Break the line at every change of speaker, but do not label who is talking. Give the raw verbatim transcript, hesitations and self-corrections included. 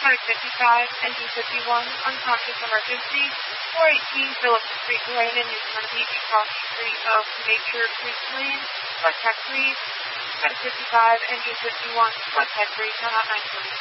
five fifty-five, engine fifty-one, unconscious emergency. four eighteen Phillips Street Lane in Newport Beach, across the street of Nature Creek Lane. Contact please. five fifty-five, engine fifty-one, contact please, nine forty.